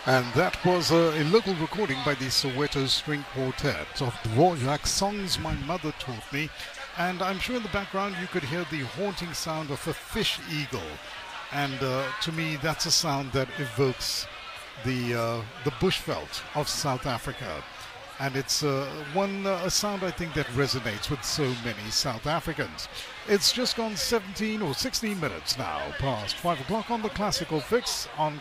And that was a local recording by the Soweto String Quartet of Dvorak, Songs My Mother Taught Me. And I'm sure in the background you could hear the haunting sound of a fish eagle. And to me, that's a sound that evokes the bushveld of South Africa. And it's a sound I think that resonates with so many South Africans. It's just gone 17 or 16 minutes now past 5 o'clock on the Classical Fix on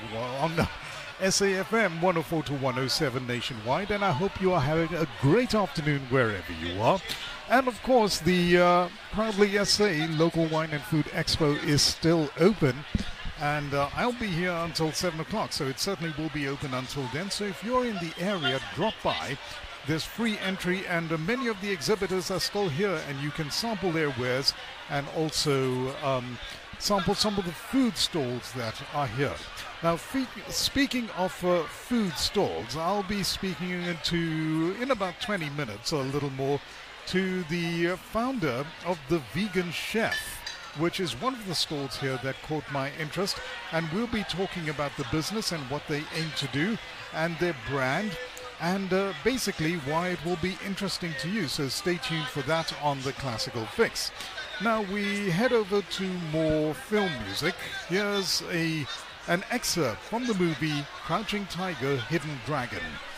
SAFM 104 to 107 nationwide, and I hope you are having a great afternoon wherever you are. And of course, the Proudly SA Local Wine and Food Expo is still open, and I'll be here until 7 o'clock, so it certainly will be open until then. So if you're in the area, drop by. There's free entry, and many of the exhibitors are still here, and you can sample their wares and also sample some of the food stalls that are here. Now, speaking of food stalls, I'll be speaking in about 20 minutes or a little more to the founder of the Vegan Chef, which is one of the stalls here that caught my interest, and we'll be talking about the business and what they aim to do and their brand, and basically why it will be interesting to you. So stay tuned for that on the Classical Fix. Now we head over to more film music. Here's an excerpt from the movie Crouching Tiger, Hidden Dragon.